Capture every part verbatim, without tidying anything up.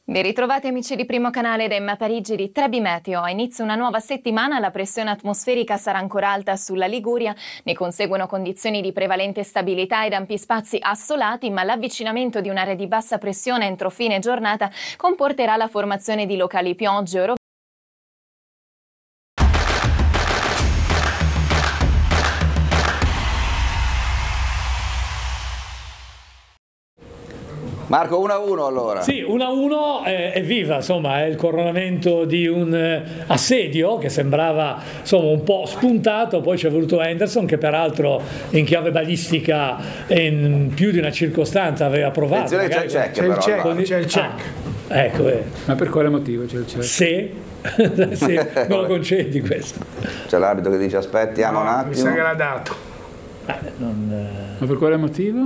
Ben ritrovati amici di Primo Canale da Emma Parigi di Trebi Meteo. A inizio una nuova settimana la pressione atmosferica sarà ancora alta sulla Liguria, ne conseguono condizioni di prevalente stabilità ed ampi spazi assolati, ma l'avvicinamento di un'area di bassa pressione entro fine giornata comporterà la formazione di locali piogge o Marco, uno a uno allora. Sì, uno a uno, eh, evviva, insomma, è il coronamento di un eh, assedio che sembrava insomma un po' spuntato, poi c'è voluto Henderson che peraltro in chiave balistica in più di una circostanza aveva provato. Attenzione, c'è il check, c'è però, il check, guarda. c'è il check. Ah, ecco, eh. Ma per quale motivo c'è il check? Se, se me lo concedi questo. C'è l'arbitro che dice aspettiamo No, un attimo. mi sa che l'ha dato. Eh, non, eh. Ma per quale motivo?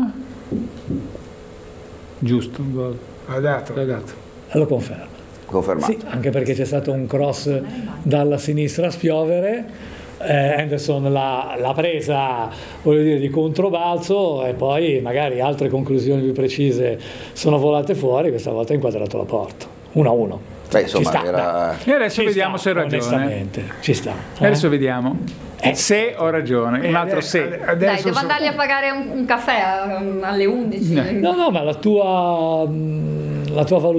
Giusto, un gol. L'ha dato. L'ha dato. Lo confermo. Confermato. Sì, anche perché c'è stato un cross dalla sinistra a spiovere, eh, Henderson l'ha, l'ha presa, voglio dire, di controbalzo e poi magari altre conclusioni più precise sono volate fuori, questa volta ha inquadrato la porta. uno a uno. Beh, insomma, Ci sta, era... E adesso Ci vediamo sta, se ha ragione. onestamente, ci sta. E adesso vediamo Eh. se ho ragione. Un altro se. Dai, devo andargli a pagare un, un caffè a- alle undici. No. No, no, ma la tua, mh, la tua valutazione